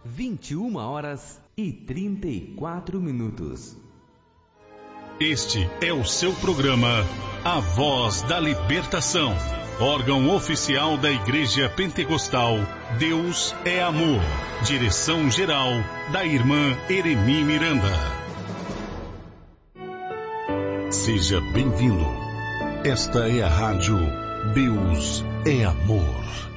21h34. Este é o seu programa A Voz da Libertação, órgão oficial da Igreja Pentecostal Deus é Amor. Direção-geral da irmã Eremi Miranda. Seja bem-vindo. Esta é a rádio Deus é Amor.